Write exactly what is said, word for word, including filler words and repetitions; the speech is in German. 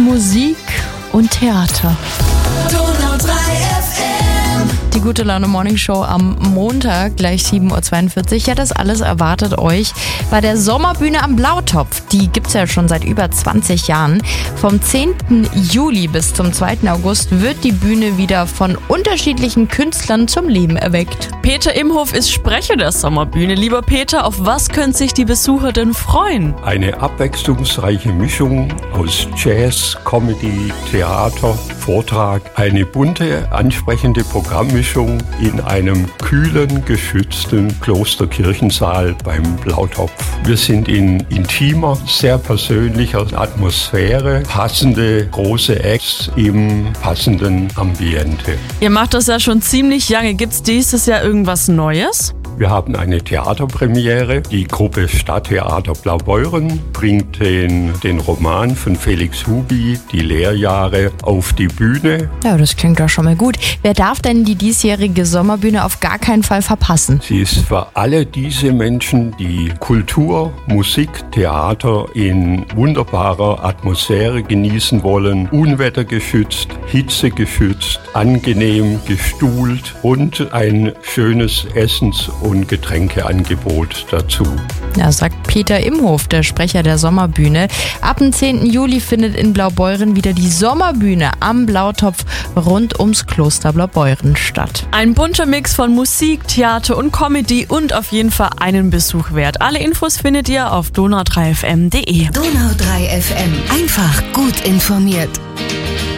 Musik und Theater. Donau drei F M. Die Gute Laune Morning Show am Montag, gleich sieben Uhr zweiundvierzig. Ja, das alles erwartet euch bei der Sommerbühne am Blautopf. Die gibt's ja schon seit über zwanzig Jahren. Vom zehnten Juli bis zum zweiten August wird die Bühne wieder von unterschiedlichen Künstlern zum Leben erweckt. Peter Imhof ist Sprecher der Sommerbühne. Lieber Peter, auf was können sich die Besucher denn freuen? Eine abwechslungsreiche Mischung aus Jazz, Comedy, Theater, Vortrag. Eine bunte, ansprechende Programmmischung in einem kühlen, geschützten Klosterkirchensaal beim Blautopf. Wir sind in intimer, sehr persönlicher Atmosphäre, passende große Acts im passenden Ambiente. Ihr macht das ja schon ziemlich lange. Gibt's dieses Jahr irgendwas Neues? Wir haben eine Theaterpremiere. Die Gruppe Stadttheater Blaubeuren bringt den, den Roman von Felix Hubi, Die Lehrjahre, auf die Bühne. Ja, das klingt doch schon mal gut. Wer darf denn die diesjährige Sommerbühne auf gar keinen Fall verpassen? Sie ist für alle diese Menschen, die Kultur, Musik, Theater in wunderbarer Atmosphäre genießen wollen, unwettergeschützt, hitzegeschützt, angenehm gestuhlt und ein schönes Essens- und Getränkeangebot dazu. Ja, sagt Peter Imhof, der Sprecher der Sommerbühne. Ab dem zehnten Juli findet in Blaubeuren wieder die Sommerbühne am Blautopf rund ums Kloster Blaubeuren statt. Ein bunter Mix von Musik, Theater und Comedy und auf jeden Fall einen Besuch wert. Alle Infos findet ihr auf donau drei f m punkt de. Donau drei F M. Einfach gut informiert.